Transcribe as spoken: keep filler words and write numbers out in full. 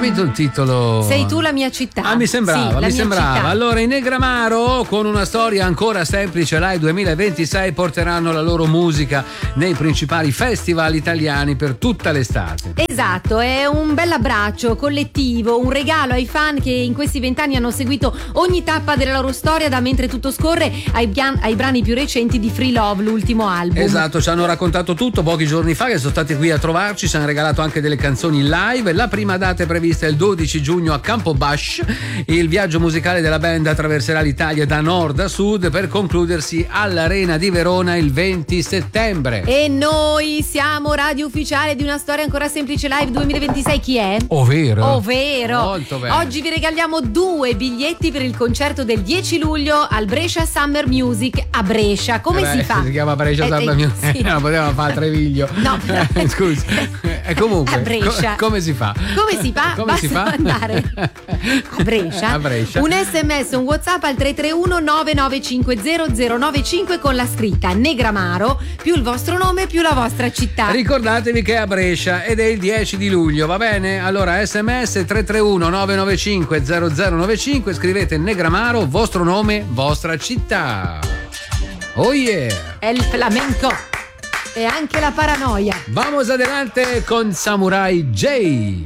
vinto il titolo. Sei tu la mia città. Ah, mi sembrava, sì, mi sembrava. città. Allora, i Negramaro, con una storia ancora semplice, Live duemilaventisei porteranno la loro musica nei principali festival italiani per tutta l'estate. Esatto, è un bel abbraccio collettivo, un regalo ai fan che in questi vent'anni hanno seguito ogni tappa della loro storia, da Mentre tutto scorre ai, pian- ai brani più recenti di Free Love, l'ultimo album. Esatto, ci hanno raccontato tutto pochi giorni fa, che sono stati qui a trovarci, ci hanno regalato anche delle canzoni live. La prima data è prevista il dodici giugno a Campobasso. Il viaggio musicale della band attraverserà l'Italia da nord a sud per concludersi all'Arena di Verona il venti settembre. E noi siamo radio ufficiale di Una storia ancora semplice Live duemilaventisei. Chi è? Ovvero. Ovvero. Molto bene. Oggi vi regaliamo due biglietti per il concerto del dieci luglio al Brescia Summer Music a Brescia. Come Eh beh, si fa? Si chiama Brescia Eh, Summer eh, Music. sì. Non potevamo fare a Treviglio. No. Scusi. E comunque, A Brescia. co- come si fa? Come si fa? Come Basta si fa? andare a Brescia. A Brescia. Un sms, un WhatsApp al tre tre uno nove nove cinque zero zero nove cinque con la scritta Negramaro più il vostro nome più la vostra città. Ricordatevi che è a Brescia ed è il dieci di luglio, va bene? Allora sms tre tre uno nove nove cinque zero zero nove cinque, scrivete Negramaro, vostro nome, vostra città. Oh yeah! È il flamenco e anche la paranoia. Vamos adelante con Samurai J.